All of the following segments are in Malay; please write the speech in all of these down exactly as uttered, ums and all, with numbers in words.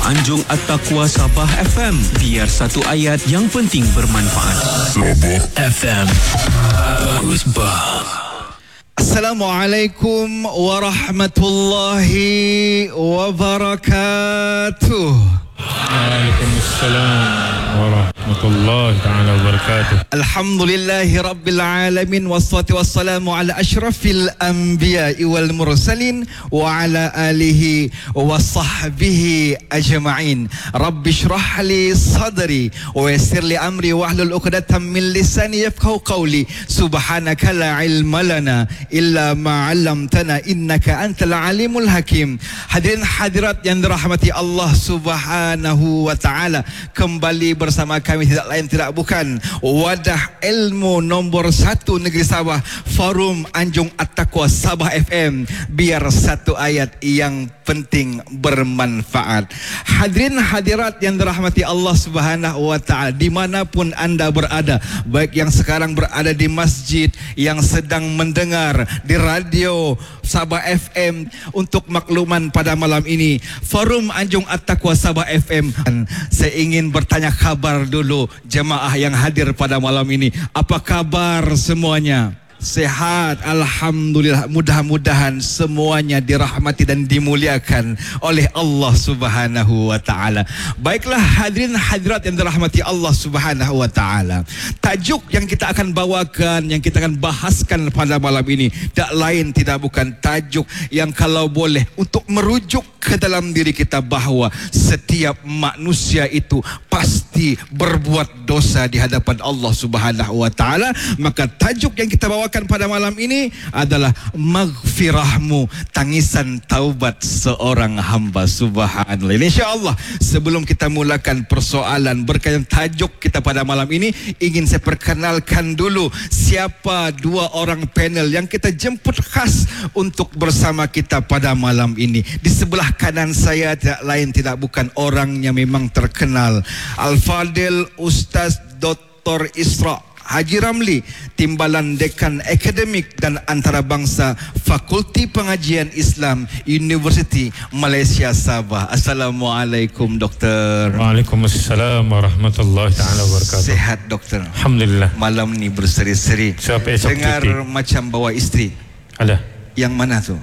Anjung At-Taqwa Sabah F M. Biar satu ayat yang penting bermanfaat. Sabah F M. Bagus bah. Assalamualaikum warahmatullahi wabarakatuh. Waalaikumsalam warahmatullahi ta'ala wabarakatuh. Alhamdulillahi rabbil alamin. Wassalatu wassalamu ala ashrafil anbiya'i wal mursalin wa ala alihi wa sahbihi ajma'in. Rabbi shrah li sadri wa yassir li amri wa ahlul uqdatan min lisani yafqahu qawli. Subhanaka la ilma lana illa ma 'allamtana innaka antal alimul hakim. Hadirin hadirat yang dirahmati Allah Subhanahu wa ta'ala, kembali bersama kami tidak lain tidak bukan wadah ilmu nombor satu negeri Sabah, Forum Anjung At-Taqwa Sabah F M. Biar satu ayat yang penting bermanfaat. Hadirin hadirat yang dirahmati Allah Subhanahu wa ta'ala, dimanapun anda berada, baik yang sekarang berada di masjid, yang sedang mendengar di radio Sabah F M. Untuk makluman pada malam ini, Forum Anjung At-Taqwa Sabah F M, saya ingin bertanya kabar dulu jemaah yang hadir pada malam ini. Apa kabar semuanya? Sehat, alhamdulillah. Mudah-mudahan semuanya dirahmati dan dimuliakan oleh Allah Subhanahu wa ta'ala. Baiklah hadirin hadirat yang dirahmati Allah Subhanahu wa ta'ala, tajuk yang kita akan bawakan, yang kita akan bahaskan pada malam ini, tak lain tidak bukan tajuk yang kalau boleh untuk merujuk ke dalam diri kita bahawa setiap manusia itu pasti berbuat dosa di hadapan Allah Subhanahu wa ta'ala. Maka tajuk yang kita bawa pada malam ini adalah maghfirahmu, tangisan taubat seorang hamba. Subhanallah. InsyaAllah sebelum kita mulakan persoalan berkaitan tajuk kita pada malam ini, ingin saya perkenalkan dulu siapa dua orang panel yang kita jemput khas untuk bersama kita pada malam ini. Di sebelah kanan saya tidak lain tidak bukan orang yang memang terkenal, Al-Fadil Ustaz Doktor Isra Haji Ramli, Timbalan Dekan Akademik dan Antarabangsa Fakulti Pengajian Islam Universiti Malaysia Sabah. Assalamualaikum Doktor. Waalaikumsalam warahmatullahi ta'ala wabarakatuh. Sehat Doktor? Alhamdulillah. Malam ni berseri-seri. Dengar cuti macam bawa isteri. Ada. Yang mana tu?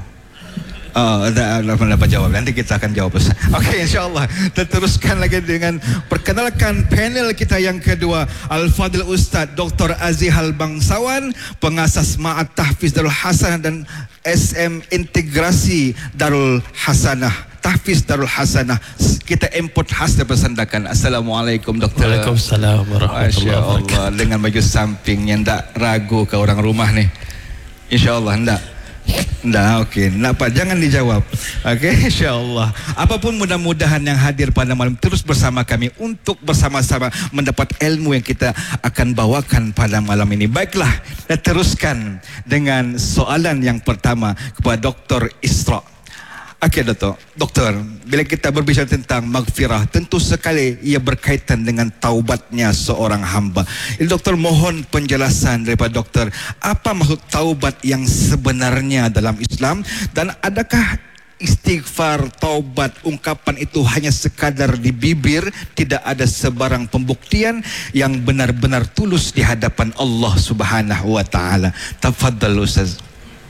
Oh, tak dapat jawab. Nanti kita akan jawab. Okey, insyaAllah. Kita teruskan lagi dengan perkenalkan panel kita yang kedua, Al-Fadil Ustaz Doktor Azihal Bangsawan, pengasas Ma'at Tahfiz Darul Hasanah dan S M Integrasi Darul Hasanah, Tahfiz Darul Hasanah. Kita import khas dan bersandakan. Assalamualaikum Doktor. Waalaikumsalam warahmatullahi wabarakatuh. Dengan baju sampingnya, tak ragu ke orang rumah ni? InsyaAllah tak? Nah, okey. Nampak, jangan dijawab. Okey, insya-Allah. Apapun, mudah-mudahan yang hadir pada malam terus bersama kami untuk bersama-sama mendapat ilmu yang kita akan bawakan pada malam ini. Baiklah, kita teruskan dengan soalan yang pertama kepada Doktor Isra. Okey Doktor, Doktor, bila kita berbicara tentang maghfirah, tentu sekali ia berkaitan dengan taubatnya seorang hamba. Jadi Doktor, mohon penjelasan daripada Doktor, apa maksud taubat yang sebenarnya dalam Islam, dan adakah istighfar, taubat, ungkapan itu hanya sekadar di bibir, tidak ada sebarang pembuktian yang benar-benar tulus di hadapan Allah Subhanahu wa ta'ala? Tafadhal Ustaz.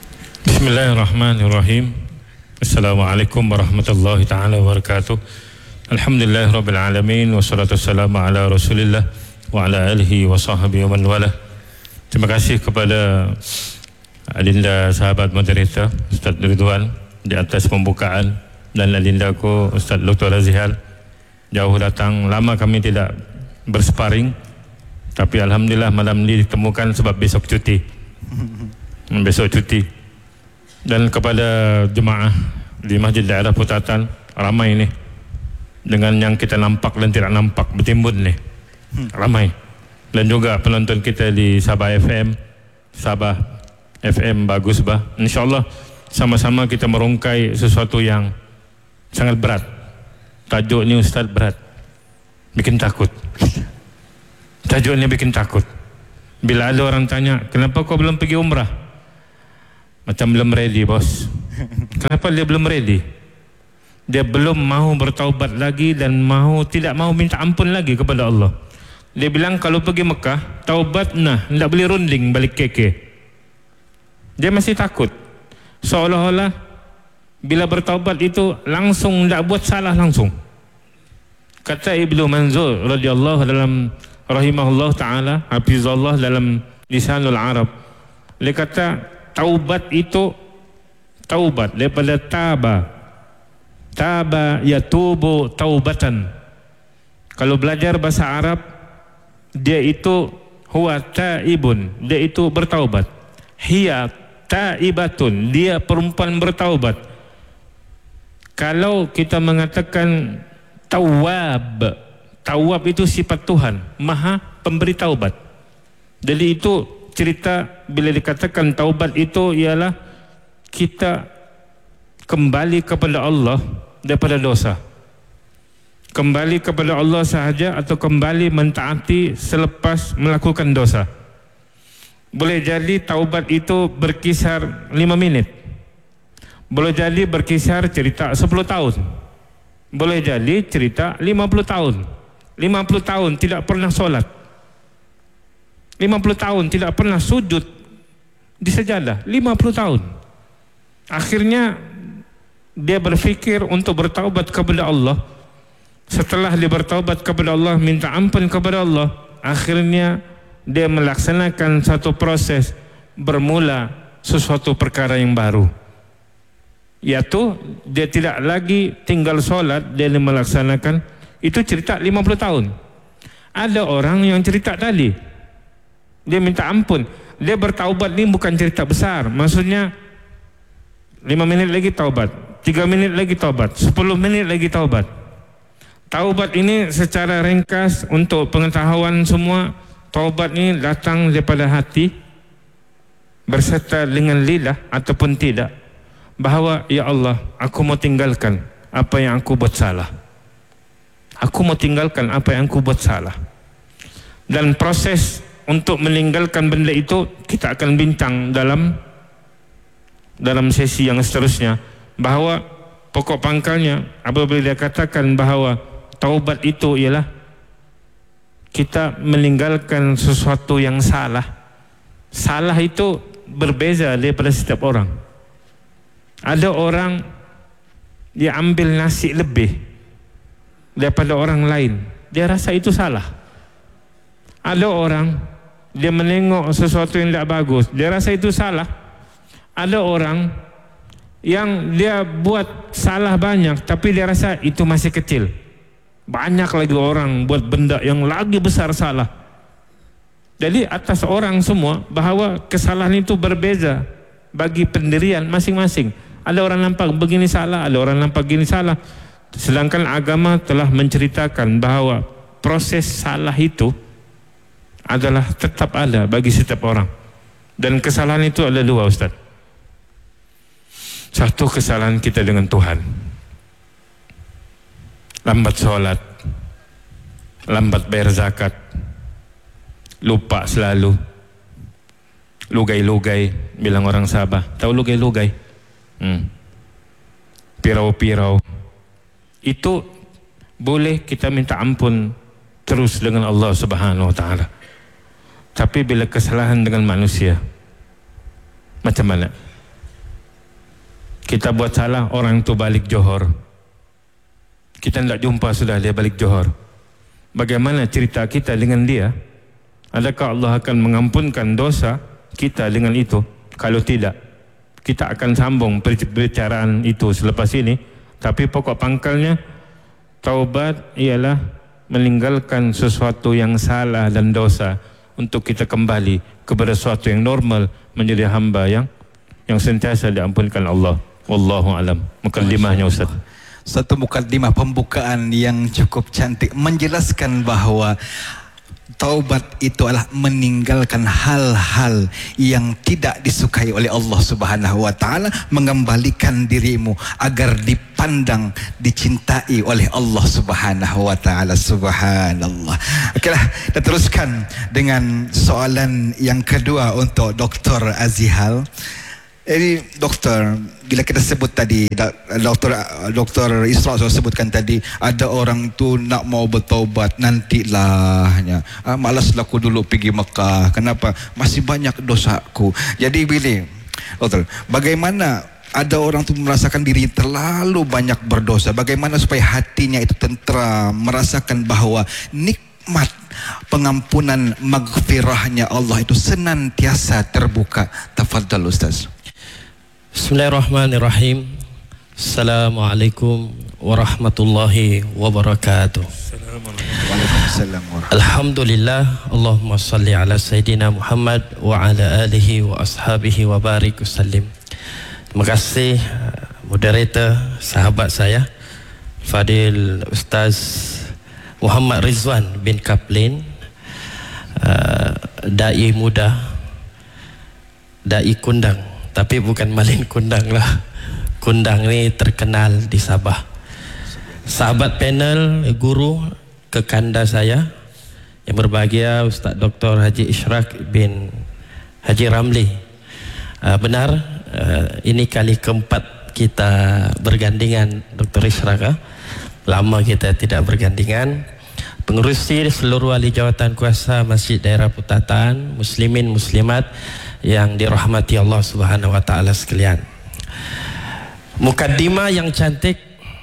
Bismillahirrahmanirrahim. Assalamualaikum warahmatullahi ta'ala wabarakatuh. Alhamdulillah rabbil alamin, wassalatu wassalamu ala rasulillah wa ala alihi wa sahbihi wa man wala. Terima kasih kepada adinda sahabat moderator Ustaz Ridwan di atas pembukaan, dan adindaku Ustaz Doktor Azihal. Jauh datang, lama kami tidak bersparing, tapi alhamdulillah malam ini ditemukan sebab besok cuti. Besok cuti. Dan kepada jemaah di Masjid Daerah Putatan, ramai ni dengan yang kita nampak dan tidak nampak bertimbun ni, ramai. Dan juga penonton kita di Sabah F M, Sabah F M bagus bah. InsyaAllah sama-sama kita merungkai sesuatu yang sangat berat. Tajuk ni Ustaz berat, bikin takut. Tajuknya bikin takut. Bila ada orang tanya, kenapa kau belum pergi umrah? Macam belum ready bos. Kenapa dia belum ready? dia belum mahu bertaubat lagi dan mahu tidak mahu minta ampun lagi kepada Allah. Dia bilang kalau pergi Mekah, taubat nah, tidak boleh runding balik K K. Dia masih takut. Seolah-olah bila bertaubat itu langsung tidak buat salah langsung. Kata Ibnu Manzur radhiyallahu dalam rahimahullah taala, hafizallah dalam Lisanul Arab. Dia kata taubat itu taubat daripada taba. Taba yatubu taubatan. Kalau belajar bahasa Arab, dia itu huwa taibun, dia itu bertaubat. Hiya taibatun, dia perempuan bertaubat. Kalau kita mengatakan tawab, tawab itu sifat Tuhan, maha pemberi taubat. Jadi itu cerita bila dikatakan taubat itu ialah kita kembali kepada Allah daripada dosa, kembali kepada Allah sahaja atau kembali mentaati selepas melakukan dosa. Boleh jadi taubat itu berkisar lima minit, boleh jadi berkisar cerita sepuluh tahun, boleh jadi cerita lima puluh tahun. lima puluh tahun tidak pernah solat, lima puluh tahun tidak pernah sujud di sajadah, lima puluh tahun. Akhirnya dia berfikir untuk bertaubat kepada Allah. Setelah dia bertaubat kepada Allah, minta ampun kepada Allah, akhirnya dia melaksanakan satu proses, bermula sesuatu perkara yang baru, yaitu dia tidak lagi tinggal solat, dia melaksanakan. Itu cerita lima puluh tahun. Ada orang yang cerita tadi, dia minta ampun, dia bertaubat ni bukan cerita besar. Maksudnya lima minit lagi taubat, tiga minit lagi taubat, sepuluh menit lagi taubat. Taubat ini secara ringkas untuk pengetahuan semua, taubat ini datang daripada hati berserta dengan lidah ataupun tidak, bahawa ya Allah, aku mau tinggalkan apa yang aku buat salah. Aku mau tinggalkan apa yang aku buat salah. Dan proses untuk meninggalkan benda itu kita akan bincang dalam dalam sesi yang seterusnya, bahawa pokok pangkalnya apabila dia katakan bahawa taubat itu ialah kita meninggalkan sesuatu yang salah. Salah itu berbeza daripada setiap orang. Ada orang dia ambil nasi lebih daripada orang lain, dia rasa itu salah. Ada orang dia menengok sesuatu yang tidak bagus, dia rasa itu salah. Ada orang yang dia buat salah banyak tapi dia rasa itu masih kecil. Banyak lagi orang buat benda yang lagi besar salah. Jadi atas orang semua bahawa kesalahan itu berbeza bagi pendirian masing-masing. Ada orang nampak begini salah, ada orang nampak begini salah. Sedangkan agama telah menceritakan bahawa proses salah itu adalah tetap ada bagi setiap orang. Dan kesalahan itu ada dua, Ustaz. Satu, kesalahan kita dengan Tuhan, lambat sholat, lambat bayar zakat, lupa selalu, lugai-lugai, bilang orang Sabah. Tahu lugai-lugai? Hmm. Pirau-pirau. Itu boleh kita minta ampun terus dengan Allah Subhanahu wa taala. Tapi bila kesalahan dengan manusia, macam mana? Kita buat salah, orang itu balik Johor, kita tidak jumpa sudah dia balik Johor. Bagaimana cerita kita dengan dia? Adakah Allah akan mengampunkan dosa kita dengan itu? Kalau tidak, kita akan sambung perbicaraan itu selepas ini. Tapi pokok pangkalnya, taubat ialah meninggalkan sesuatu yang salah dan dosa untuk kita kembali kepada sesuatu yang normal, menjadi hamba yang yang sentiasa diampunkan Allah. Wallahu alam. Mukaddimahnya, Ustaz. Satu mukaddimah pembukaan yang cukup cantik menjelaskan bahawa taubat itu adalah meninggalkan hal-hal yang tidak disukai oleh Allah Subhanahu wa taala, mengembalikan dirimu agar dipandang, dicintai oleh Allah Subhanahu wa taala. Subhanallah. Okeylah, kita teruskan dengan soalan yang kedua untuk Doktor Azihal. Jadi doktor, bila kita sebut tadi, doktor doktor Isra sudah sebutkan tadi, ada orang tu nak mau bertaubat nantilah, ah, malaslah aku dulu pergi Mekah. Kenapa? Masih banyak dosaku. Jadi bila doktor, bagaimana ada orang tu merasakan diri terlalu banyak berdosa, bagaimana supaya hatinya itu tenteram, merasakan bahawa nikmat pengampunan maghfirahnya Allah itu senantiasa terbuka. Tafadhal Ustaz. Bismillahirrahmanirrahim. Assalamualaikum warahmatullahi wabarakatuh. Waalaikumsalam warahmatullahi. Alhamdulillah, Allahumma salli ala Sayyidina Muhammad wa ala alihi wa ashabihi wa barik wasallim. Terima kasih moderator, sahabat saya Fadil Ustaz Muhammad Rizwan bin Kaplin, uh, dai muda, dai kundang. Tapi bukan malin kundang lah. Kundang ni terkenal di Sabah. Sahabat panel, guru kekanda saya yang berbahagia Ustaz Doktor Haji Ishraq bin Haji Ramli. Uh, benar, uh, ini kali keempat kita bergandingan Doktor Ishraq. Uh. Lama kita tidak bergandingan. Pengerusi seluruh ahli jawatan kuasa Masjid Daerah Putatan, muslimin muslimat yang dirahmati Allah Subhanahu wa taala sekalian. Mukaddimah yang cantik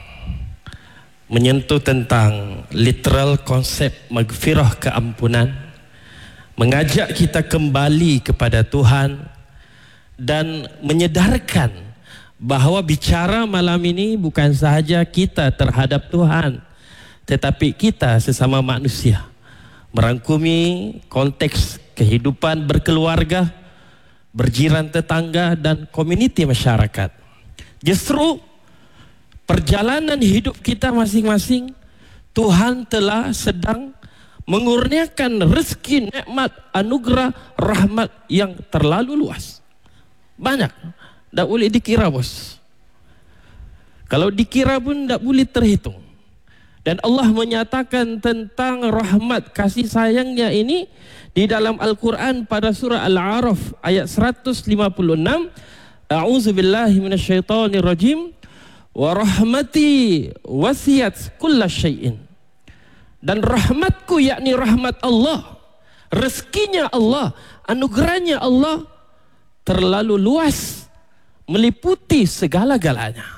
menyentuh tentang literal konsep maghfirah, keampunan, mengajak kita kembali kepada Tuhan dan menyedarkan bahawa bicara malam ini bukan sahaja kita terhadap Tuhan, tetapi kita sesama manusia, merangkumi konteks kehidupan berkeluarga, berjiran tetangga dan komuniti masyarakat. Justru perjalanan hidup kita masing-masing, Tuhan telah sedang mengurniakan rezeki, nikmat, anugerah, rahmat yang terlalu luas. Banyak, tak boleh dikira bos. Kalau dikira pun tak boleh terhitung. Dan Allah menyatakan tentang rahmat kasih sayangnya ini di dalam Al-Quran pada surah Al-A'raf ayat seratus lima puluh enam. A'udzubillahi minasyaitonirrajim. Wa rahmati wasiyat kulla syai'in. Dan rahmatku, yakni rahmat Allah, rezekinya Allah, anugerahnya Allah terlalu luas, meliputi segala-galanya.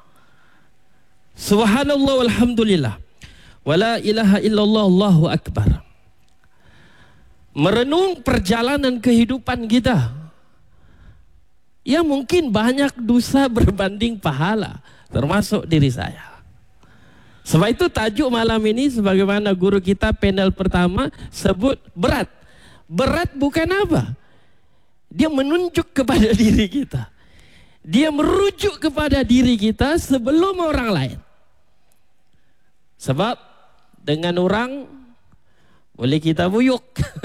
Subhanallah walhamdulillah wala ilaha illallah, Allahu akbar. Merenung perjalanan kehidupan kita yang mungkin banyak dosa berbanding pahala, termasuk diri saya. Sebab itu tajuk malam ini sebagaimana guru kita panel pertama sebut berat. Berat bukan apa? Dia menunjuk kepada diri kita. Dia merujuk kepada diri kita sebelum orang lain. Sebab dengan orang boleh kita buyuk.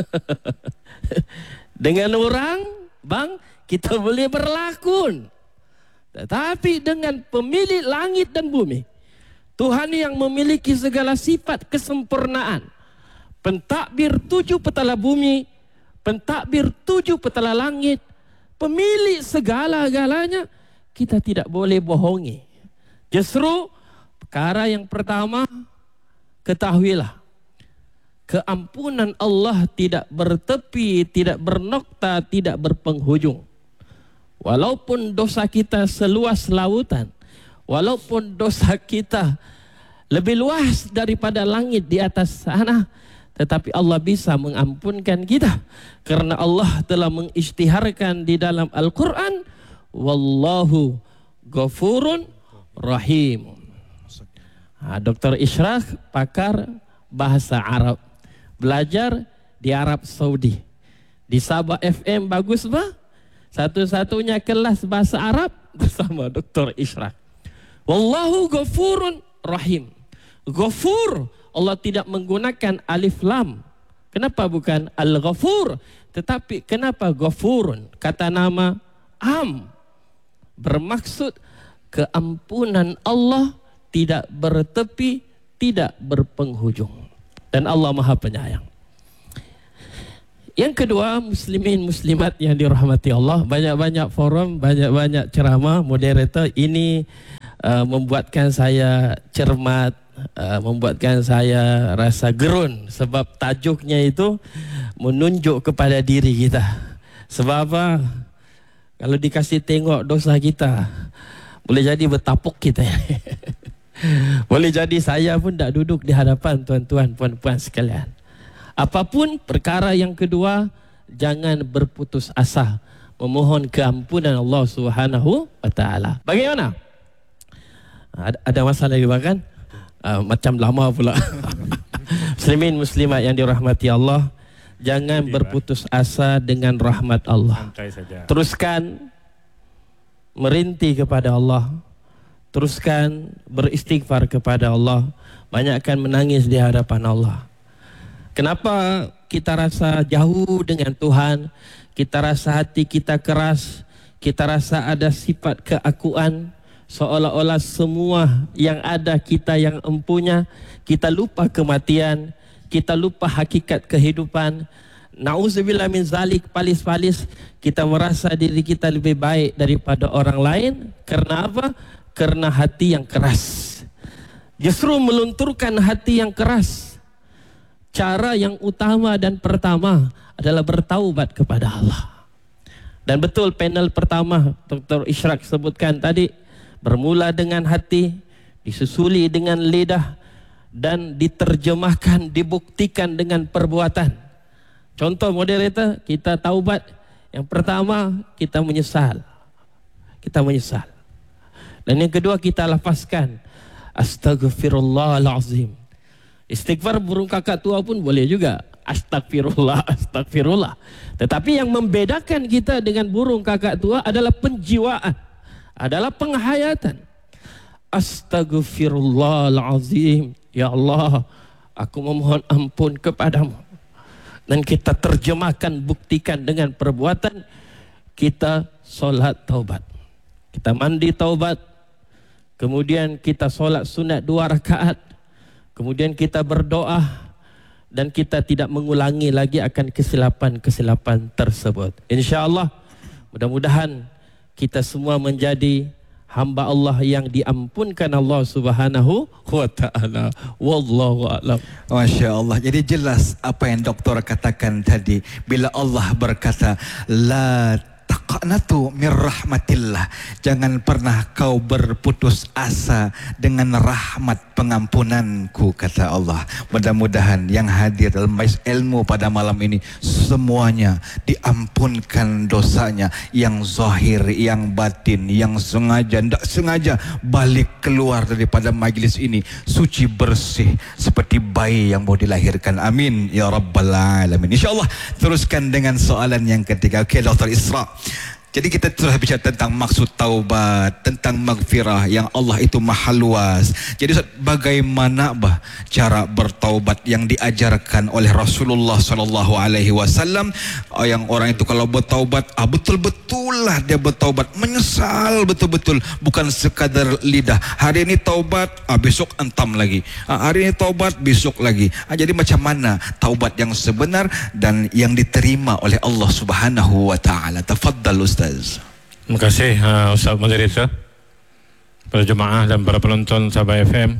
Dengan orang, bang, kita boleh berlakon. Tetapi dengan pemilik langit dan bumi, Tuhan yang memiliki segala sifat kesempurnaan, pentadbir tujuh petala bumi, pentadbir tujuh petala langit, pemilik segala-galanya, kita tidak boleh bohongi. Justru perkara yang pertama, ketahuilah, keampunan Allah tidak bertepi, tidak bernokta, tidak berpenghujung. Walaupun dosa kita seluas lautan, walaupun dosa kita lebih luas daripada langit di atas sana, tetapi Allah bisa mengampunkan kita. Karena Allah telah mengisytiharkan di dalam Al-Quran, Wallahu ghafurun rahim. Ha, Doktor Ishraq pakar bahasa Arab, belajar di Arab Saudi. Di Sabah F M bagus bah? Satu-satunya kelas bahasa Arab bersama Doktor Ishraq. Wallahu ghafurun rahim. Ghafur, Allah tidak menggunakan alif lam. Kenapa bukan al-ghafur? Tetapi kenapa ghafurun? Kata nama am, bermaksud keampunan Allah tidak bertepi, tidak berpenghujung. Dan Allah Maha Penyayang. Yang kedua, muslimin muslimat yang dirahmati Allah, banyak-banyak forum, banyak-banyak ceramah, moderator. Ini uh, membuatkan saya cermat, uh, membuatkan saya rasa gerun, sebab tajuknya itu menunjuk kepada diri kita. Sebab apa? Kalau dikasih tengok dosa kita, boleh jadi bertapuk kita. Boleh jadi saya pun tak duduk di hadapan tuan-tuan, puan-puan sekalian. Apapun perkara yang kedua, jangan berputus asa memohon keampunan Allah Subhanahu wa taala. Bagaimana? Ada, ada masalah juga kan? Uh, macam lama pula. Muslimin muslimat yang dirahmati Allah, jangan berputus asa dengan rahmat Allah. Teruskan merintih kepada Allah. Teruskan beristighfar kepada Allah. Banyakkan menangis di hadapan Allah. Kenapa kita rasa jauh dengan Tuhan? Kita rasa hati kita keras, kita rasa ada sifat keakuan, seolah-olah semua yang ada kita yang empunya. Kita lupa kematian, kita lupa hakikat kehidupan. Na'udzubillah min zalik, palis-palis kita merasa diri kita lebih baik daripada orang lain. Karena apa? Karena hati yang keras. Justru melunturkan hati yang keras, cara yang utama dan pertama adalah bertaubat kepada Allah. Dan betul panel pertama Doktor Ishraq sebutkan tadi, bermula dengan hati, disusuli dengan lidah, dan diterjemahkan, dibuktikan dengan perbuatan. Contoh moderator, kita taubat. Yang pertama, kita menyesal. Kita menyesal. Dan yang kedua, kita lafazkan Astaghfirullahalazim. Istighfar burung kakak tua pun boleh juga. Astagfirullah, astagfirullah. Tetapi yang membedakan kita dengan burung kakak tua adalah penjiwaan, adalah penghayatan. Astaghfirullahalazim. Ya Allah, aku memohon ampun kepadamu. Dan kita terjemahkan, buktikan dengan perbuatan. Kita solat taubat, kita mandi taubat, kemudian kita solat sunat dua rakaat, kemudian kita berdoa, dan kita tidak mengulangi lagi akan kesilapan-kesilapan tersebut. InsyaAllah, mudah-mudahan kita semua menjadi hamba Allah yang diampunkan Allah Subhanahu wa ta'ala. Wallahu a'lam. Masya Allah. Jadi jelas apa yang doktor katakan tadi. Bila Allah berkata, La taqnatu min rahmatillah. Jangan pernah kau berputus asa dengan rahmat pengampunanku, kata Allah. Mudah-mudahan yang hadir dalam majlis ilmu pada malam ini semuanya diampunkan dosanya, yang zahir, yang batin, yang sengaja, tidak sengaja balik keluar daripada majlis ini suci bersih seperti bayi yang mau dilahirkan. Amin ya rabbal alamin. InsyaAllah teruskan dengan soalan yang ketiga. Okey, Doktor Isra. Jadi kita telah bicara tentang maksud taubat, tentang maghfirah yang Allah itu maha luas. Jadi bagaimana bah cara bertaubat yang diajarkan oleh Rasulullah sallallahu alaihi wasallam? Yang orang itu kalau bertaubat, ah, betul-betul lah dia bertaubat, menyesal betul-betul, bukan sekadar lidah. Hari ini taubat, ah, besok entam lagi. Ah, hari ini taubat, besok lagi. Ah, jadi macam mana taubat yang sebenar dan yang diterima oleh Allah Subhanahu wa taala? Tafaddal Ustaz. Terima kasih uh, Ustaz Moderator, para jemaah dan para penonton Sabah F M.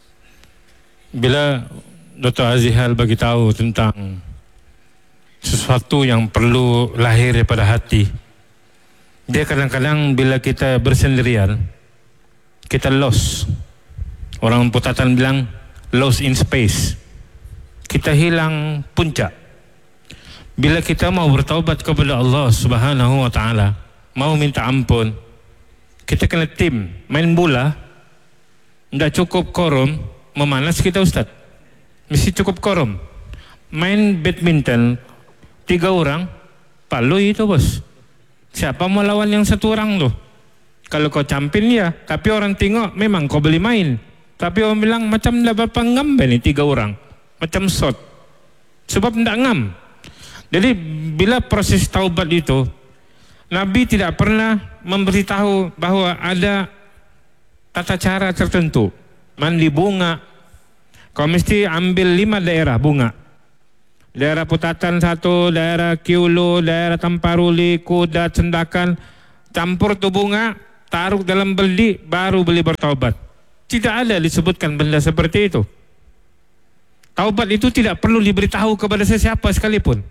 Bila Doktor Azihal bagi tahu tentang sesuatu yang perlu lahir daripada hati, dia kadang-kadang bila kita bersendirian, kita lost. Orang putatan bilang lost in space. Kita hilang puncak. Bila kita mau bertaubat kepada Allah Subhanahu wa ta'ala, mau minta ampun, kita kena tim. Main bola tidak cukup korum, memanas kita Ustaz, mesti cukup korum. Main badminton tiga orang, palui itu bos. Siapa mau lawan yang satu orang tuh? Kalau kau campin ya, tapi orang tengok memang kau boleh main, tapi orang bilang macam tidak berapa ngam ni tiga orang, macam shot, sebab tidak ngam. Jadi bila proses taubat itu, Nabi tidak pernah memberitahu bahawa ada tata cara tertentu. Mandi bunga, kau mesti ambil lima daerah bunga. daerah Putatan satu, daerah Kiulu, daerah Tamparuli, Kudat, Sendakan, campur tu bunga, taruh dalam beli, baru beli bertaubat. Tidak ada disebutkan benda seperti itu. Taubat itu tidak perlu diberitahu kepada sesiapa sekalipun.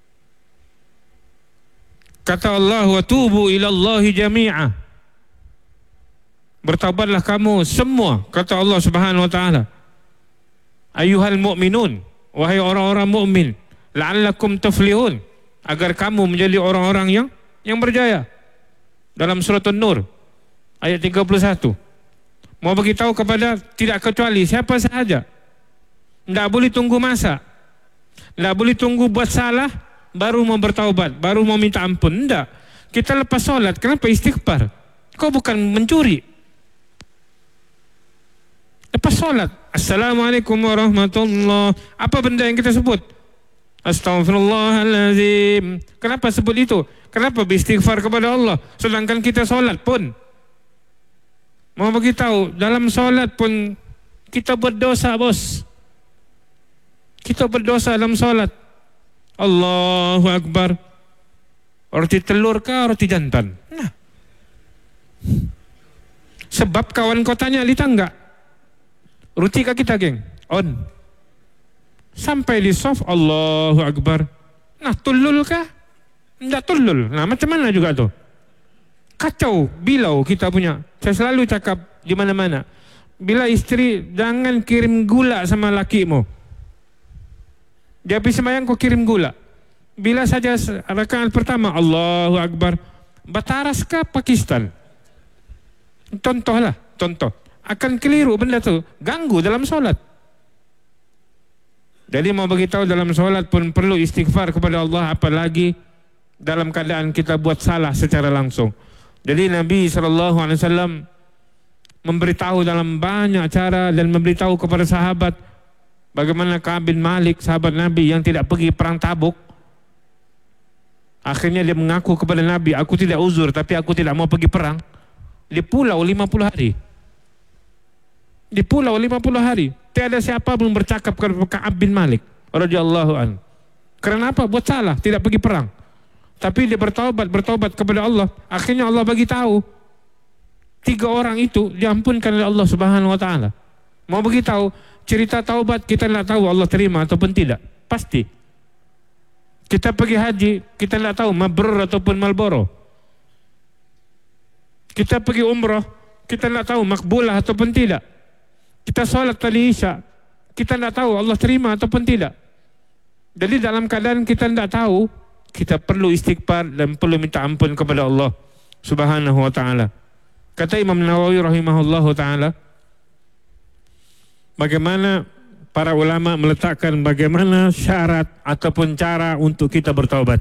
Kata Allah, wa tubu ilallahi jami'a. Bertaubatlah kamu semua, kata Allah Subhanahu wa taala. Ayuhal mu'minun, wahai orang-orang mukmin, la'allakum tuflihun, agar kamu menjadi orang-orang yang yang berjaya. Dalam surat An-Nur ayat tiga puluh satu. Mau beritahu kepada tidak kecuali siapa sahaja. Tidak boleh tunggu masa. Tidak boleh tunggu buat salah baru mau bertaubat, baru mau minta ampun. Tidak. Kita lepas solat, kenapa istighfar? Kau bukan mencuri. Lepas solat, Assalamualaikum warahmatullahi. Apa benda yang kita sebut? Astaghfirullahaladzim. Kenapa sebut itu? Kenapa beristighfar kepada Allah? Sedangkan kita solat pun, mau beritahu, dalam solat pun kita berdosa, bos. Kita berdosa dalam solat. Allahu Akbar. Roti telur kah roti jantan? Nah. Sebab kawan kau tanya di tangga, roti kah kita, geng? On. Sampai di soft, Allahu Akbar. Nah, tulul kah? Tidak tulul. Nah, macam mana juga tuh? Kacau, bilau kita punya. Saya selalu cakap di mana-mana, bila istri, jangan kirim gula sama lakimu. Dia habis sembahyang kau kirim gula. Bila saja rakaat pertama, Allahu Akbar, Bataras ke Pakistan? Contohlah, contoh. Akan keliru benda tu, ganggu dalam solat. Jadi mau beritahu, dalam solat pun perlu istighfar kepada Allah, apalagi dalam keadaan kita buat salah secara langsung. Jadi Nabi shallallahu alaihi wasallam memberitahu dalam banyak cara dan memberitahu kepada sahabat. Bagaimana Ka'ab bin Malik, sahabat Nabi yang tidak pergi perang Tabuk. Akhirnya dia mengaku kepada Nabi, aku tidak uzur tapi aku tidak mau pergi perang. Di pulau lima puluh hari. Di pulau lima puluh hari. Tiada siapa pun bercakap kepada Ka'ab bin Malik radhiyallahu anhu. Karena apa? Buat salah, tidak pergi perang. Tapi dia bertaubat, bertaubat kepada Allah. Akhirnya Allah bagi tahu, tiga orang itu diampunkan oleh Allah Subhanahu wa taala. Mau beritahu, cerita taubat kita tidak tahu Allah terima ataupun tidak. Pasti. Kita pergi haji, kita tidak tahu mabrur ataupun malboro. Kita pergi umrah, kita tidak tahu makbulah ataupun tidak. Kita sholat tadi isya, kita tidak tahu Allah terima ataupun tidak. Jadi dalam keadaan kita tidak tahu, kita perlu istighfar dan perlu minta ampun kepada Allah Subhanahu wa taala. Kata Imam Nawawi rahimahullahu taala, bagaimana para ulama meletakkan bagaimana syarat ataupun cara untuk kita bertaubat.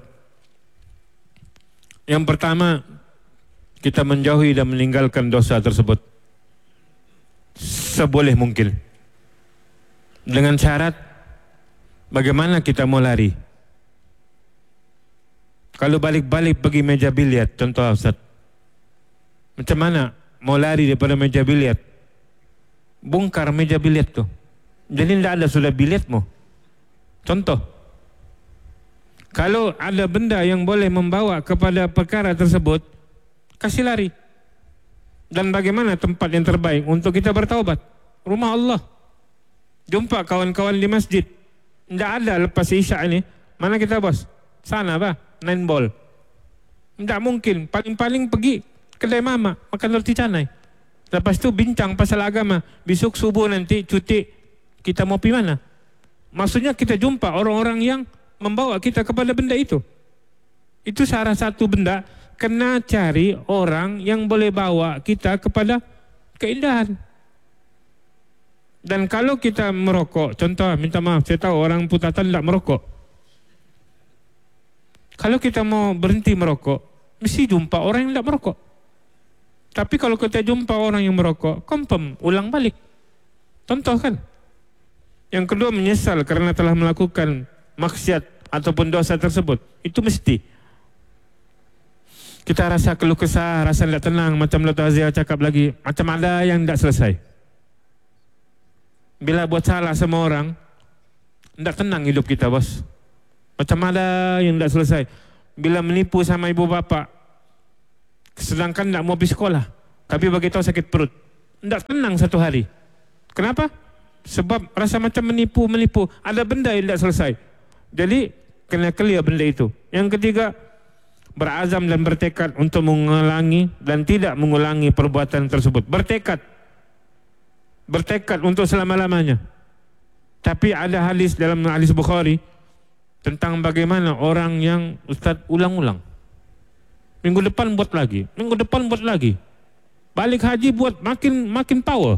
Yang pertama, kita menjauhi dan meninggalkan dosa tersebut seboleh mungkin. Dengan syarat, bagaimana kita mau lari? Kalau balik-balik pergi meja biliar, contoh Ustaz, macam mana mau lari daripada meja biliar? Bongkar meja biliar tu, jadi tidak ada sudah biliarmu. Contoh, kalau ada benda yang boleh membawa kepada perkara tersebut, kasih lari. Dan bagaimana tempat yang terbaik untuk kita bertaubat? Rumah Allah. Jumpa kawan-kawan di masjid, tidak ada lepas isya ini, mana kita bos? Sana bah, nine ball. Tidak mungkin, paling-paling pergi kedai mama, makan roti canai. Lepas tu bincang pasal agama. Besok subuh nanti cuti, kita mau pergi mana? Maksudnya kita jumpa orang-orang yang membawa kita kepada benda itu. Itu salah satu benda, kena cari orang yang boleh bawa kita kepada keindahan. Dan kalau kita merokok, contoh, minta maaf, saya tahu orang Putatan tidak merokok. Kalau kita mau berhenti merokok, mesti jumpa orang yang tidak merokok. Tapi kalau kita jumpa orang yang merokok, confirm, ulang balik. Contoh kan. Yang kedua, menyesal karena telah melakukan maksiat ataupun dosa tersebut. Itu mesti. Kita rasa keluh kesah, rasa tidak tenang, macam Doktor Azia cakap lagi, macam ada yang tidak selesai. Bila buat salah sama orang, tidak tenang hidup kita bos. Macam ada yang tak selesai. Bila menipu sama ibu bapa, sedangkan tak mau pergi sekolah, tapi bagi tahu sakit perut, tak tenang satu hari. Kenapa? Sebab rasa macam menipu-menipu. Ada benda yang tak selesai. Jadi kena clear benda itu. Yang ketiga, berazam dan bertekad untuk mengulangi dan tidak mengulangi perbuatan tersebut. Bertekad. Bertekad untuk selama-lamanya. Tapi ada hadis dalam hadis Bukhari tentang bagaimana orang yang Ustaz ulang-ulang. Minggu depan buat lagi, minggu depan buat lagi. Balik haji buat makin makin power.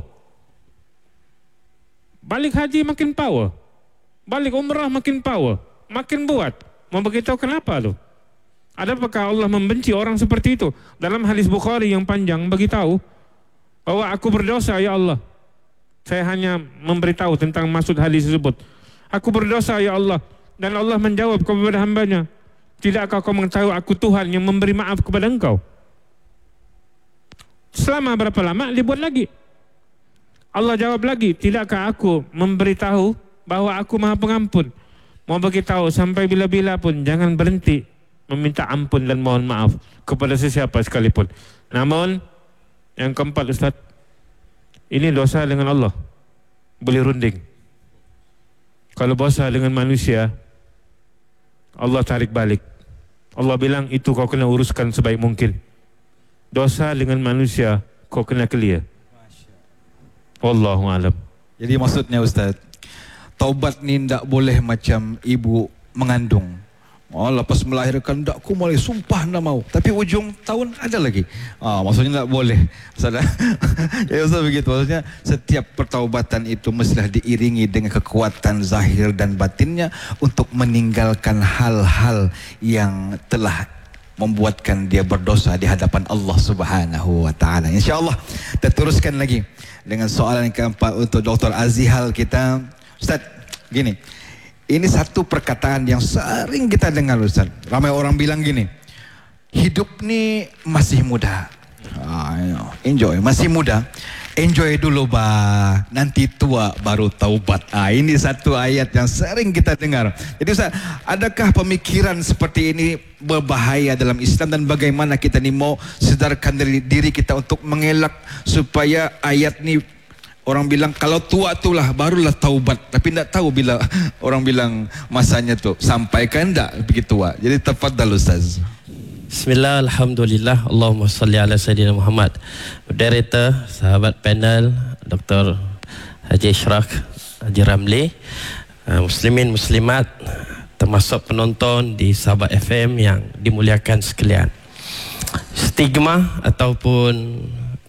Balik haji makin power. Balik umrah makin power. Makin buat. Mau beritahu kenapa tu? Adakah Allah membenci orang seperti itu? Dalam hadis Bukhari yang panjang beritahu bahwa aku berdosa ya Allah. Saya hanya memberitahu tentang maksud hadis tersebut. Aku berdosa ya Allah. Dan Allah menjawab kepada hambanya, tidakkah kau mengetahui aku Tuhan yang memberi maaf kepada engkau? Selama berapa lama dia buat lagi? Allah jawab lagi, tidakkah aku memberitahu bahwa aku maha pengampun? Mau beritahu sampai bila-bila pun jangan berhenti meminta ampun dan mohon maaf kepada sesiapa sekalipun. Namun yang keempat Ustaz, ini dosa dengan Allah boleh runding. Kalau dosa dengan manusia, Allah tarik balik. Allah bilang itu kau kena uruskan sebaik mungkin. Dosa dengan manusia kau kena clear. Wallahu alam. Jadi maksudnya Ustaz, taubat ni tak boleh macam ibu mengandung. Oh, lepas melahirkan tak aku mulai sumpah nak mau, tapi ujung tahun ada lagi. Ah, maksudnya tak boleh. Ustaz. Ya Ustaz begitu. Maksudnya setiap pertaubatan itu mestilah diiringi dengan kekuatan zahir dan batinnya untuk meninggalkan hal-hal yang telah membuatkan dia berdosa di hadapan Allah Subhanahu wa taala. Insya-Allah kita teruskan lagi dengan soalan yang keempat untuk Doktor Azihal kita. Ustaz, gini. Ini satu perkataan yang sering kita dengar Ustaz. Ramai orang bilang gini, hidup ni masih muda. Ah, enjoy, masih muda. Enjoy dulu bah, nanti tua baru taubat. Ah, ini satu ayat yang sering kita dengar. Jadi Ustaz, adakah pemikiran seperti ini berbahaya dalam Islam dan bagaimana kita ni mau sedarkan diri, diri kita untuk mengelak supaya ayat ni, orang bilang kalau tua itulah barulah taubat, tapi tidak tahu bila orang bilang masanya tu sampaikan tak begitu tua. Jadi tafadhal Ustaz. Bismillah, alhamdulillah, Allahumma salli ala Sayyidina Muhammad. Moderator, sahabat panel, Doktor Haji Ishraq Haji Ramli, muslimin muslimat, termasuk penonton di Sabah F M yang dimuliakan sekalian. Stigma ataupun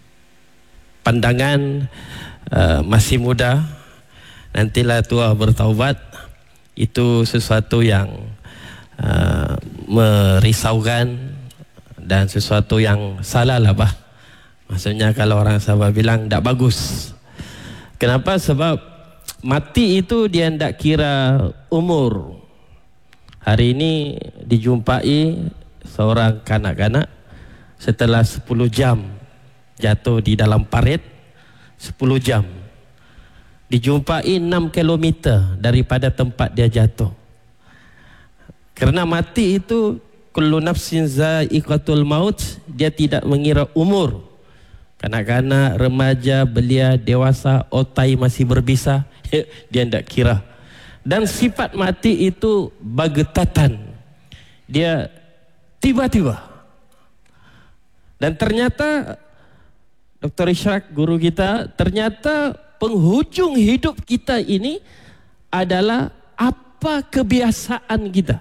pandangan Uh, masih muda nantilah tua bertaubat, itu sesuatu yang uh, merisaukan dan sesuatu yang salah lah bah. Maksudnya kalau orang Sabah bilang tak bagus. Kenapa? Sebab mati itu dia tidak kira umur. Hari ini dijumpai seorang kanak-kanak setelah sepuluh jam jatuh di dalam parit, sepuluh jam dijumpai enam kilometer daripada tempat dia jatuh. Kerana mati itu kullu nafsin za'iqatul maut, dia tidak mengira umur. Kanak-kanak, remaja, belia, dewasa, otai masih berbisa, dia tidak kira. Dan sifat mati itu bagetatan, dia tiba-tiba. Dan ternyata Doktor Ishraq, guru kita, ternyata penghujung hidup kita ini adalah apa kebiasaan kita.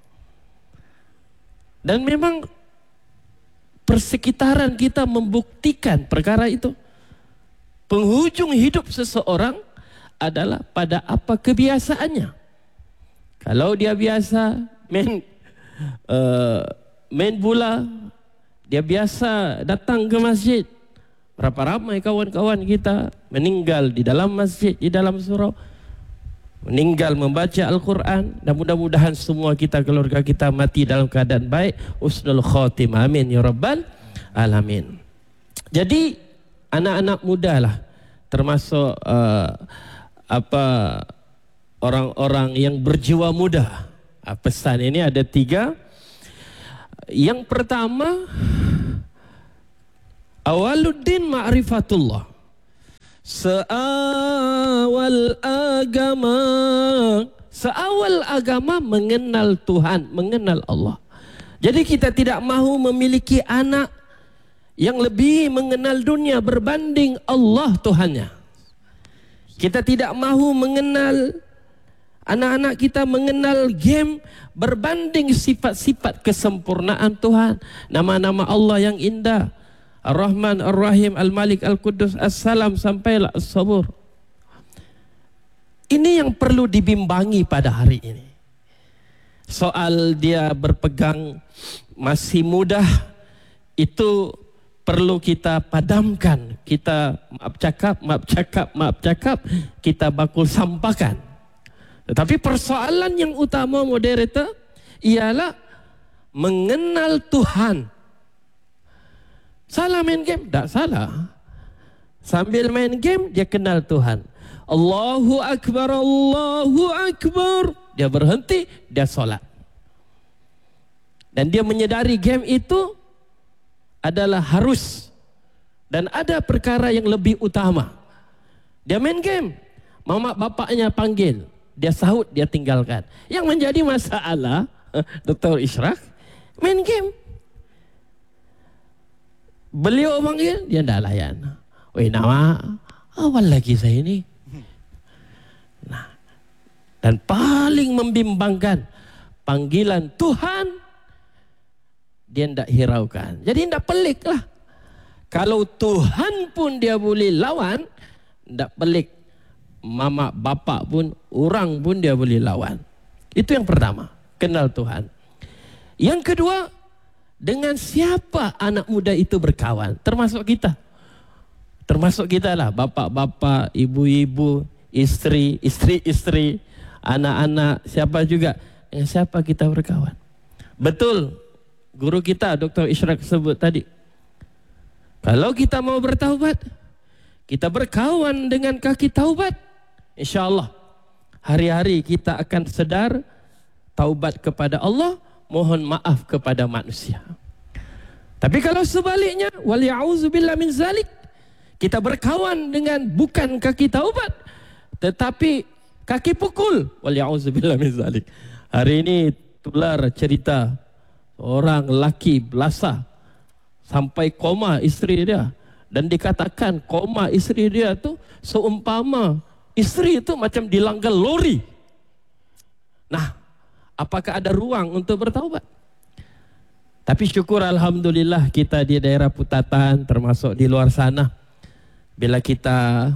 Dan memang persekitaran kita membuktikan perkara itu. Penghujung hidup seseorang adalah pada apa kebiasaannya. Kalau dia biasa main uh, main bola, dia biasa datang ke masjid. Berapa ramai kawan-kawan kita meninggal di dalam masjid, di dalam surau, meninggal membaca Al-Quran. Dan mudah-mudahan semua kita, keluarga kita mati dalam keadaan baik, husnul khotimah, amin ya rabbal alamin. Jadi anak-anak muda lah, termasuk uh, apa orang-orang yang berjiwa muda, Ha, pesan ini ada tiga. Yang pertama, awaluddin ma'rifatullah. Seawal agama, seawal agama mengenal Tuhan, mengenal Allah. Jadi kita tidak mahu memiliki anak yang lebih mengenal dunia berbanding Allah Tuhannya. Kita tidak mahu mengenal anak-anak kita mengenal game berbanding sifat-sifat kesempurnaan Tuhan. Nama-nama Allah yang indah, Ar-Rahman, Ar-Rahim, Al-Malik, Al-Qudus, As-Salam, sampailah As-Sabur. Ini yang perlu dibimbangi pada hari ini. Soal dia berpegang masih mudah, itu perlu kita padamkan. Kita maaf cakap, maaf cakap, maaf cakap, kita bakul sampahkan. Tetapi persoalan yang utama moderator ialah mengenal Tuhan. Salah main game? Tak salah. Sambil main game dia kenal Tuhan. Allahu Akbar, Allahu Akbar. Dia berhenti, dia solat. Dan dia menyedari game itu adalah harus. Dan ada perkara yang lebih utama. Dia main game, mama bapaknya panggil, dia sahut, dia tinggalkan. Yang menjadi masalah Doktor Ishraq, main game. Beliau panggil, dia tidak layan. Weh nama, awal lagi saya ini. Nah, dan paling membimbangkan, panggilan Tuhan, dia tidak hiraukan. Jadi tidak pelik lah. Kalau Tuhan pun dia boleh lawan, tidak pelik. Mama, bapak pun, orang pun dia boleh lawan. Itu yang pertama, kenal Tuhan. Yang kedua, dengan siapa anak muda itu berkawan? Termasuk kita. Termasuk kita lah, bapak-bapak, ibu-ibu, istri, istri-istri, anak-anak, siapa juga. Dengan siapa kita berkawan? Betul, guru kita Doktor Ishraq sebut tadi. Kalau kita mau bertaubat, kita berkawan dengan kaki taubat, InsyaAllah hari-hari kita akan sedar, taubat kepada Allah, mohon maaf kepada manusia. Tapi kalau sebaliknya, waliya'udzubillah min zalik, kita berkawan dengan bukan kaki taubat, tetapi kaki pukul, waliya'udzubillah min zalik. Hari ini tular cerita orang lelaki belasah sampai koma isteri dia, dan dikatakan koma isteri dia tu seumpama isteri itu macam dilanggar lori. Nah, apakah ada ruang untuk bertaubat? Tapi syukur alhamdulillah kita di daerah Putatan, termasuk di luar sana, bila kita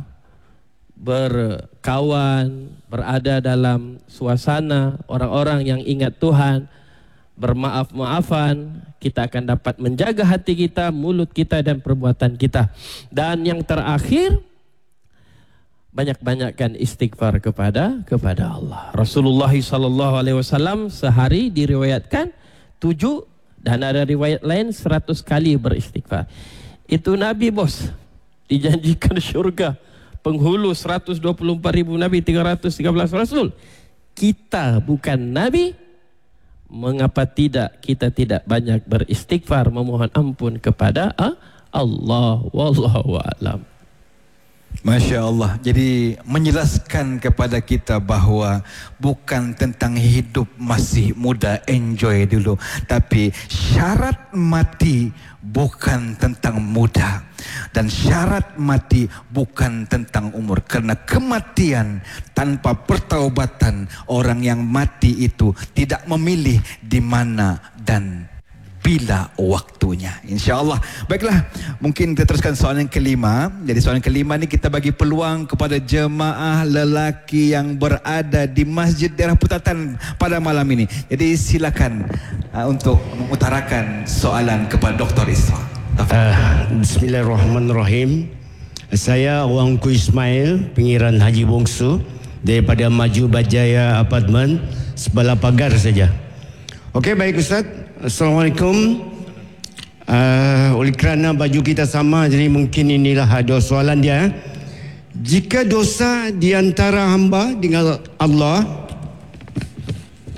berkawan, berada dalam suasana orang-orang yang ingat Tuhan, bermaaf-maafan, kita akan dapat menjaga hati kita, mulut kita dan perbuatan kita. Dan yang terakhir, banyak-banyakkan istighfar kepada kepada Allah. Rasulullah sallallahu alaihi wasallam sehari diriwayatkan tujuh, dan ada riwayat lain seratus kali beristighfar. Itu Nabi bos, dijanjikan syurga, penghulu seratus dua puluh empat ribu Nabi, tiga ratus tiga belas Rasul. Kita bukan Nabi, mengapa tidak kita tidak banyak beristighfar, memohon ampun kepada Allah? Wallahu a'lam. Masya Allah. Jadi menjelaskan kepada kita bahawa bukan tentang hidup masih muda, enjoy dulu, tapi syarat mati bukan tentang muda, dan syarat mati bukan tentang umur. Karena kematian tanpa pertaubatan, orang yang mati itu tidak memilih di mana dan bila waktunya, insyaAllah. Baiklah, mungkin kita teruskan soalan yang kelima. Jadi soalan kelima ni kita bagi peluang kepada jemaah lelaki yang berada di Masjid Daerah Putatan pada malam ini. Jadi silakan uh, untuk mengutarakan soalan kepada Doktor Ishraq. Uh, Bismillahirrahmanirrahim. Saya Wangku Ismail, Pengiran Haji Bongsu daripada Maju Bajaya Apartment, sebelah pagar saja. Okey, baik Ustaz. Assalamualaikum. Uh, oleh kerana baju kita sama, jadi mungkin inilah ada soalan dia. Jika dosa di antara hamba dengan Allah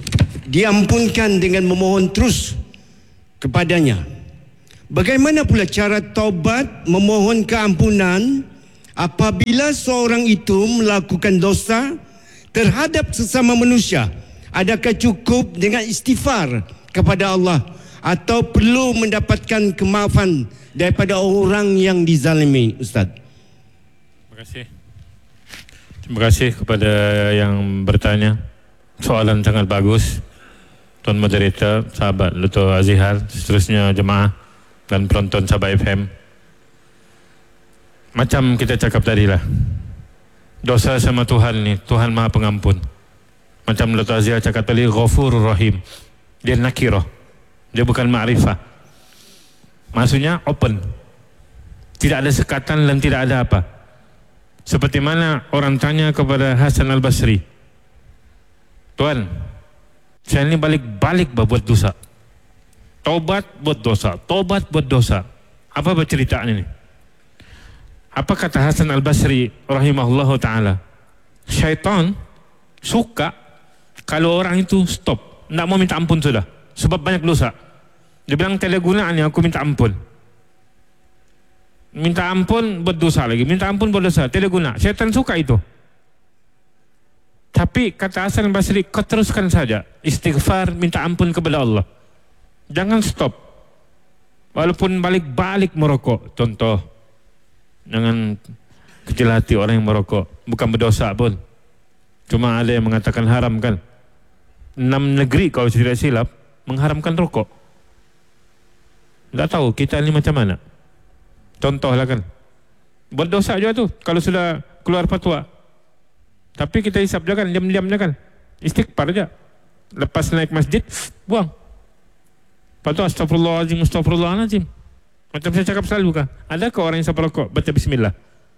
diampunkan dengan memohon terus kepadanya. Bagaimana pula cara taubat memohon keampunan apabila seorang itu melakukan dosa terhadap sesama manusia? Adakah cukup dengan istighfar kepada Allah atau perlu mendapatkan kemaafan daripada orang yang dizalimi, Ustaz? Terima kasih. Terima kasih kepada yang bertanya. Soalan sangat bagus. Tuan Moderator, sahabat Doktor Azihar, seterusnya jemaah dan penonton Sabah F M. Macam kita cakap tadi lah, dosa sama Tuhan ni, Tuhan Maha Pengampun. Macam Doktor Azihar cakap tadi, Ghafurur Rahim. Dia nakirah, dia bukan ma'rifah. Maksudnya open, tidak ada sekatan dan tidak ada apa. Seperti mana orang tanya kepada Hasan Al-Basri, Tuan, saya ni balik-balik buat dosa, taubat buat dosa, taubat buat dosa. Apa bercerita ini? Apa kata Hasan Al-Basri rahimahullahu ta'ala? Syaitan suka kalau orang itu stop, tidak mau minta ampun sudah, sebab banyak dosa. Dia bilang, tidak gunanya aku minta ampun. Minta ampun buat dosa lagi, minta ampun buat dosa, tidak guna. Syaitan suka itu. Tapi kata Hasan Al-Basri, kau teruskan saja istighfar, minta ampun kepada Allah. Jangan stop. Walaupun balik-balik merokok, contoh, jangan kecil hati orang yang merokok, bukan berdosa pun, cuma ada yang mengatakan haram kan. Enam negeri kalau tidak silap mengharamkan rokok. Tak tahu kita ni macam mana. Contohlah kan, buat dosa juga tu kalau sudah keluar fatwa. Tapi kita hisap je kan, diam-diam je kan, istighfar je. Lepas naik masjid, buang. Lepas tu astagfirullahaladzim, astagfirullahaladzim. Macam saya cakap selalu kan, adakah orang yang sampai rokok baca bismillah?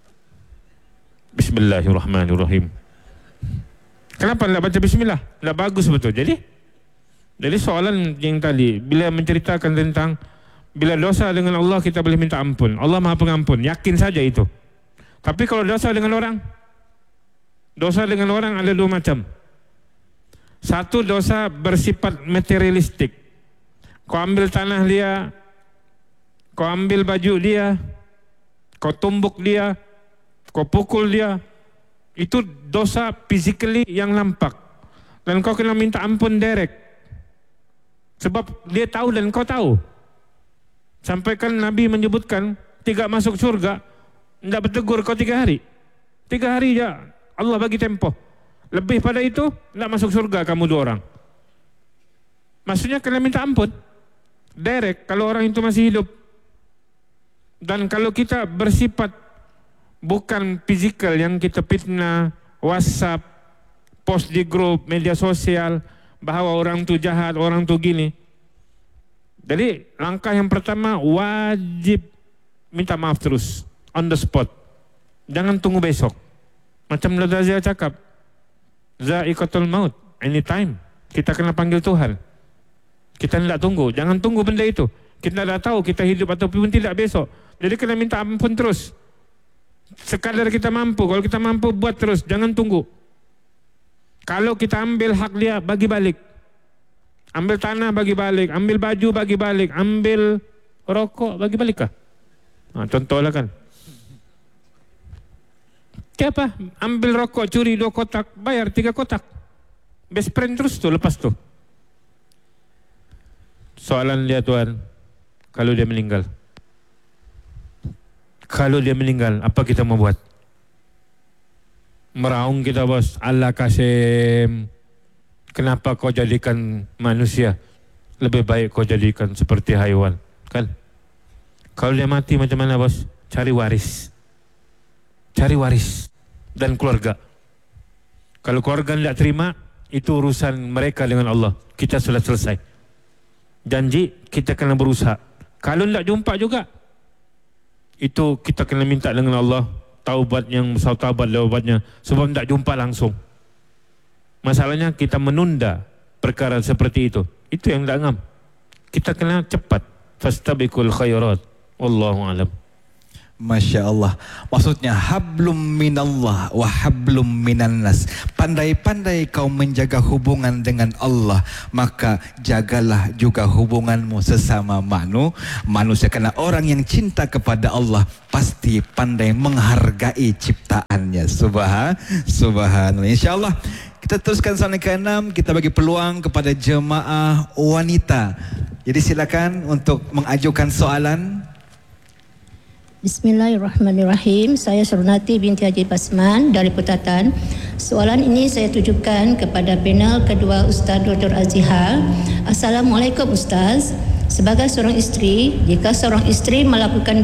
Bismillahirrahmanirrahim. Kenapa tidak baca bismillah? Tidak bagus betul. Jadi Jadi soalan yang tadi, bila menceritakan tentang bila dosa dengan Allah kita boleh minta ampun, Allah Maha Pengampun, yakin saja itu. Tapi kalau dosa dengan orang, dosa dengan orang ada dua macam. Satu, dosa bersifat materialistik. Kau ambil tanah dia, kau ambil baju dia, kau tumbuk dia, kau pukul dia. Itu dosa physically yang nampak. Dan kau kena minta ampun direct. Sebab dia tahu dan kau tahu. Sampai kan Nabi menyebutkan, tidak masuk surga, tidak bertegur kau tiga hari. Tiga hari je Allah bagi tempoh. Lebih pada itu, tidak masuk surga kamu dua orang. Maksudnya kena minta ampun direct kalau orang itu masih hidup. Dan kalau kita bersifat bukan fizikal yang kita fitnah, WhatsApp, post di grup, media sosial, bahawa orang tu jahat, orang tu gini. Jadi langkah yang pertama wajib minta maaf terus, on the spot. Jangan tunggu besok. Macam Doktor Azihar cakap, Za'iqatul maut, anytime. Kita kena panggil Tuhan. Kita tidak tunggu, jangan tunggu benda itu. Kita tidak tahu kita hidup ataupun tidak besok. Jadi kena minta ampun terus. Sekadar kita mampu, kalau kita mampu buat terus, jangan tunggu. Kalau kita ambil hak dia, bagi balik. Ambil tanah, bagi balik. Ambil baju, bagi balik. Ambil rokok, bagi balik kah? Nah, contohlah kan. Siapa? Ambil rokok, curi dua kotak, bayar tiga kotak. Best friend terus tu, lepas tu. Soalan dia Tuan, kalau dia meninggal. Kalau dia meninggal, apa kita mau buat? Meraung kita bos, Allah Kasim, kenapa kau jadikan manusia? Lebih baik kau jadikan seperti haiwan, kan? Kalau dia mati macam mana bos? Cari waris. Cari waris dan keluarga. Kalau keluarga tidak terima, itu urusan mereka dengan Allah. Kita sudah selesai. Janji kita kena berusaha. Kalau tidak jumpa juga, itu kita kena minta dengan Allah taubat yang besar, taubat taubatnya, sebab tidak jumpa langsung. Masalahnya kita menunda perkara seperti itu. Itu yang tidak ngam. Kita kena cepat. Fastabiqul khairat. Wallahu alam. Masya Allah. Maksudnya hablum minallah wa hablum minannas. Pandai-pandai kau menjaga hubungan dengan Allah, maka jagalah juga hubunganmu sesama manu, manusia. Karena orang yang cinta kepada Allah pasti pandai menghargai ciptaannya. Subhan, subhanallah. InsyaAllah kita teruskan soalan ke enam. Kita bagi peluang kepada jemaah wanita. Jadi silakan untuk mengajukan soalan. Bismillahirrahmanirrahim. Saya Surnati binti Haji Basman dari Putatan. Soalan ini saya tujukan kepada panel kedua Ustaz Doktor Azihar. Assalamualaikum Ustaz. Sebagai seorang isteri, jika seorang isteri melakukan